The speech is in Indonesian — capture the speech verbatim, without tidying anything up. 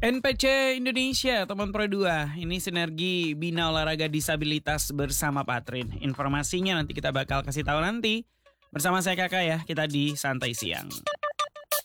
N P C Indonesia, teman Pro dua. Ini sinergi Bina Olahraga Disabilitas bersama Patrin. Informasinya nanti kita bakal kasih tahu nanti. Bersama saya Kakak ya, kita di Santai Siang.